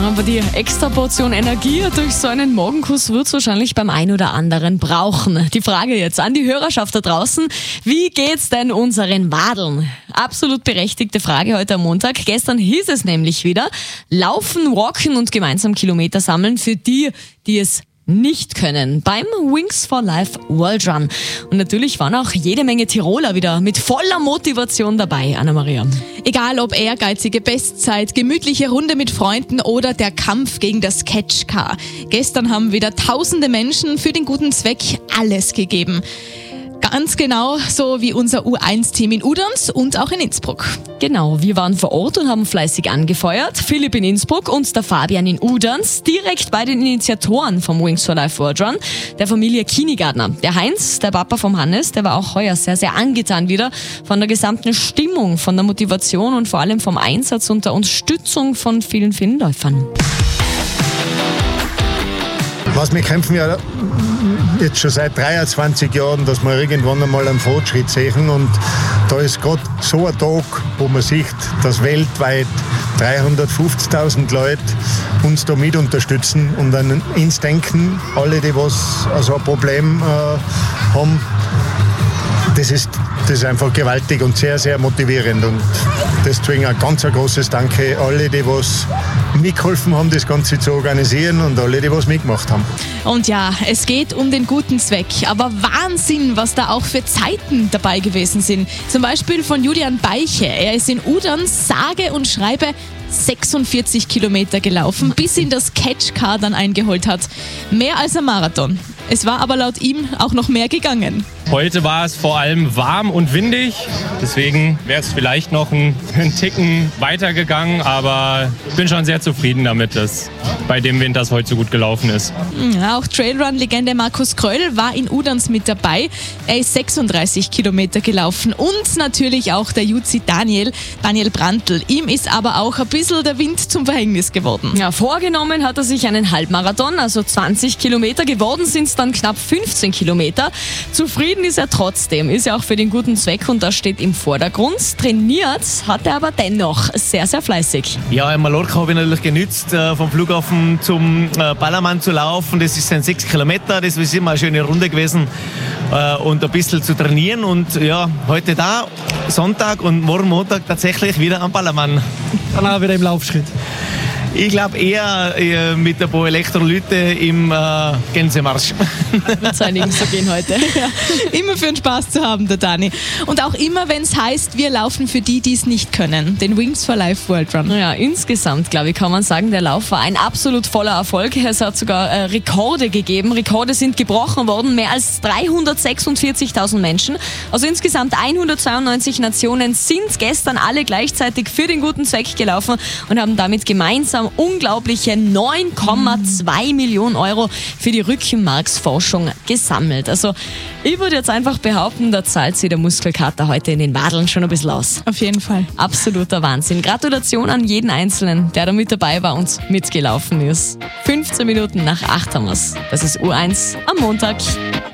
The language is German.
Aber die extra Portion Energie durch so einen Morgenkuss wird es wahrscheinlich beim ein oder anderen brauchen. Die Frage jetzt an die Hörerschaft da draußen. Wie geht's denn unseren Wadeln? Absolut berechtigte Frage heute am Montag. Gestern hieß es nämlich wieder, laufen, walken und gemeinsam Kilometer sammeln für die, die es nicht können beim Wings for Life World Run. Und natürlich waren auch jede Menge Tiroler wieder mit voller Motivation dabei, Anna-Maria. Egal ob ehrgeizige Bestzeit, gemütliche Runde mit Freunden oder der Kampf gegen das Catch-Car. Gestern haben wieder tausende Menschen für den guten Zweck alles gegeben. Ganz genau so wie unser U1-Team in Udans und auch in Innsbruck. Genau, wir waren vor Ort und haben fleißig angefeuert. Philipp in Innsbruck und der Fabian in Udans, direkt bei den Initiatoren vom Wings for Life World Run, der Familie Kinigartner. Der Heinz, der Papa vom Hannes, der war auch heuer sehr, sehr angetan wieder von der gesamten Stimmung, von der Motivation und vor allem vom Einsatz und der Unterstützung von vielen, vielen Läufern. Was wir kämpfen ja jetzt schon seit 23 Jahren, dass wir irgendwann einmal einen Fortschritt sehen. Und da ist gerade so ein Tag, wo man sieht, dass weltweit 350.000 Leute uns da mit unterstützen und dann ins Denken, alle, die was also ein Problem haben. Das ist einfach gewaltig und sehr, sehr motivierend. Und deswegen ein ganz großes Danke alle, die was mitgeholfen haben, das Ganze zu organisieren und alle, die was mitgemacht haben. Und ja, es geht um den guten Zweck. Aber Wahnsinn, was da auch für Zeiten dabei gewesen sind. Zum Beispiel von Julian Beiche. Er ist in Udans sage und schreibe 46 Kilometer gelaufen, bis ihn das Catch-Car dann eingeholt hat. Mehr als ein Marathon. Es war aber laut ihm auch noch mehr gegangen. Heute war es vor allem warm und windig, deswegen wäre es vielleicht noch einen Ticken weitergegangen, aber ich bin schon sehr zufrieden damit, dass bei dem Wind das heute so gut gelaufen ist. Ja, auch Trailrun-Legende Markus Kröll war in Udans mit dabei. Er ist 36 Kilometer gelaufen und natürlich auch der Juzi Daniel Brandl. Ihm ist aber auch ein bisschen der Wind zum Verhängnis geworden. Ja, vorgenommen hat er sich einen Halbmarathon, also 20 Kilometer. Geworden sind es dann knapp 15 Kilometer. Zufrieden ist er trotzdem, ist ja auch für den guten Zweck und das steht im Vordergrund. Trainiert hat er aber dennoch sehr, sehr fleißig. Ja, in Mallorca habe ich natürlich genützt, vom Flughafen zum Ballermann zu laufen. Das sind 6 Kilometer, das ist immer eine schöne Runde gewesen und ein bisschen zu trainieren. Und ja, heute da, Sonntag und morgen Montag tatsächlich wieder am Ballermann. Dann auch wieder im Laufschritt. Ich glaube eher mit ein paar Elektrolyte im Gänsemarsch. Wird es einigen so gehen heute. Ja, immer für den Spaß zu haben, der Dani. Und auch immer, wenn es heißt, wir laufen für die, die es nicht können. Den Wings for Life World Run. Ja, insgesamt, glaube ich, kann man sagen, der Lauf war ein absolut voller Erfolg. Es hat sogar Rekorde gegeben. Rekorde sind gebrochen worden. Mehr als 346.000 Menschen. Also insgesamt 192 Nationen sind gestern alle gleichzeitig für den guten Zweck gelaufen und haben damit gemeinsam unglaubliche 9,2 Millionen Euro für die Rückenmarksforschung gesammelt. Also ich würde jetzt einfach behaupten, da zahlt sich der Muskelkater heute in den Wadeln schon ein bisschen aus. Auf jeden Fall. Absoluter Wahnsinn. Gratulation an jeden Einzelnen, der da mit dabei war und mitgelaufen ist. 15 Minuten nach 8 haben wir's. Das ist U1 am Montag.